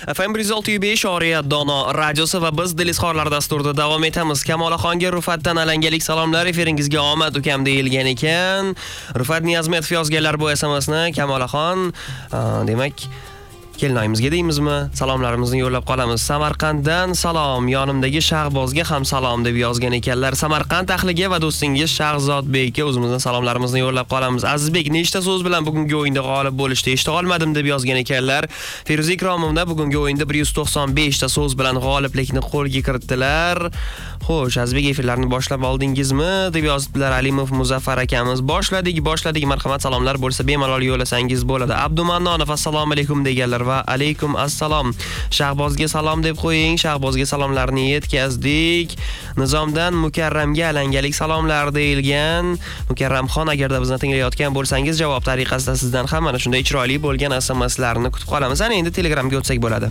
FM 106.5 Oriyat Dono radiosi va biz Dilizxorlar dasturida davom etamiz. Kamolaxonga Rufatdan alangalik salomlar, efiringizga omad ukam deyilgan ekan. Rufat Niyazmetov yozganlar bu SMSni. Kamolaxon, demak kelinoyimizga deymizmi? Salomlarimizni yo'llab qolamiz. Samarqanddan salom, yonimdagi Shahbozga ham salom deb yozgan ekanlar. Samarqand ahliga va do'stingiz Shahzodbekka o'zimizning salomlarimizni yo'llab qolamiz. Azizbek nechta so'z bilan bugungi o'yinda g'olib bo'lishdi eshita olmadim deb yozgan ekanlar. Feruza Ikromovna bugungi o'yinda 195 ta so'z bilan g'oliblikni qo'lga kiritdilar. Xo'sh, Azizbek efirlarni boshlab oldingizmi deb yozibdilar. Alimov Muzaffar akamiz. Boshladik. Marhamat, salomlar bo'lsa bemalol yo'llasangiz bo'ladi. Abdumannonov assalomu alaykum deganlar va alaykum assalom. Shahbozga salom deb qo'ying. Shahbozga salomlarni yetkazdik. Nizomdan Mukarramga alangalik salomlar deyilgan. Mukarramxon, agarda bizni tinglayotgan bo'lsangiz, javob tariqasida sizdan ham mana shunday chiroyli bo'lgan SMSlarni kutib qolamiz. Ana endi Telegramga o'tsak bo'ladi.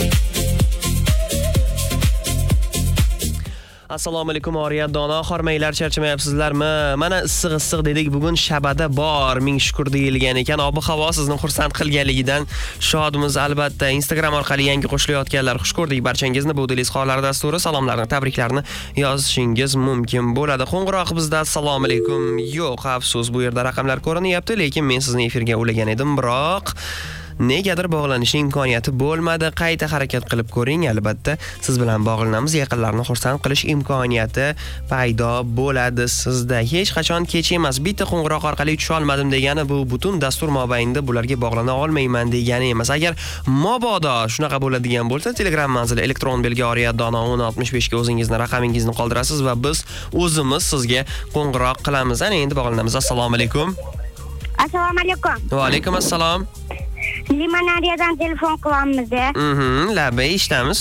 Assalomu alaykum Oriyat Dono, xormanglar, charchamayapsizlarmi? Mana issiq dedik, bugun shabada bor, ming shukr deyilgan ekan. Ob-havo sizni xursand qilganligidan shodmiz albatta. Instagram orqali yangi qo'shilayotganlar xush ko'rdik barchangizni. Bu Dilizxorlar dasturi salomlarni, tabriklarni yozishingiz mumkin bo'ladi. Qo'ng'iroq bizda assalomu alaykum. Yo'q, afsus, bu yerda raqamlar ko'rinyapti, lekin men sizni efirga ulagan edim, biroq negadir bog'lanishning imkoniyati bo'lmadi. Qayta harakat qilib ko'ring, albatta siz bilan bog'lanamiz. Yaqinlarni xursand qilish imkoniyati paydo bo'ladi sizda. Hech qachon kech emas. Bitta qo'ng'iroq orqali tusha olmadim degani bu butun dastur mobaynida bularga bog'lana olmayman degani emas. Agar mobodo shunaqa bo'ladigan bo'lsa, Telegram manzili elektron belgi Oriyat Dono 1065 ga o'zingizni raqamingizni qoldirasiz va biz o'zimiz sizga qo'ng'iroq qilamiz. Ana endi bog'lanamiz. Assalomu alaykum. Assalomu alaykum. Va alaykum assalom. Limonariyadan telefon qilyapmiz. Labay ishtamiz.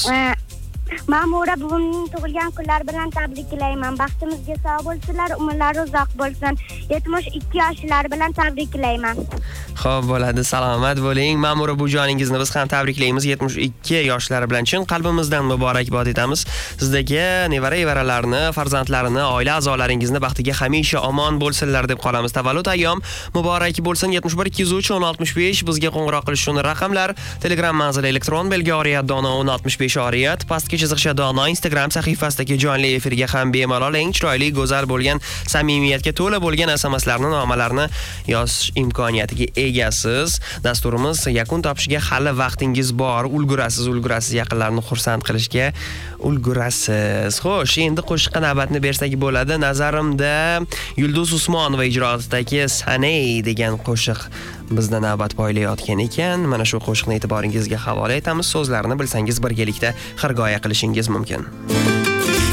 Ma'mura buvimning tug'ilgan kunlari bilan tabriklayman. Baxtimizga sog' bo'lsinlar, umrlari uzoq bo'lsin. 72 yoshlar bilan tabriklayman. Xo'p, bo'ladi, salomat bo'ling. Ma'mura bujoningizni biz ham tabriklaymiz. 72 yoshlari bilan chin qalbimizdan muborakbod etamiz. Sizdagi nevara-evaralarni, farzandlarini, oila a'zolaringizni baxtiga hamisha omon bo'lsinlar deb qolamiz. Tavallud ayyom muborak bo'lsin. 71 203 1065 bizga qo'ng'iroq qilish uchun raqamlar. Telegram manzili elektron belgi Oriyat Dono 1065 Oriyat. Pastga chiziqcha Dono Instagram sahifasidagi jonli efirga ham bemalol eng chiroyli, go'zal bo'lgan, samimiyatga to'la bo'lgan SMSlarni, nomalarni yozish imkoniyatiga egasiz. Dasturimiz yakun topishiga hali vaqtingiz bor. Ulgurasiz yaqinlarni xursand qilishga ulgurasiz. Xo'sh, endi qo'shiqqa navbatni bersak bo'ladi. Nazarimda Yulduz Usmonova ijroatidagi Saney degan qo'shiq bizda navbat poylayotgan ekan. Mana shu qo'shiqni e'tiboringizga havola etamiz. So'zlarini bilsangiz birgalikda xirgoya qilishingiz mumkin.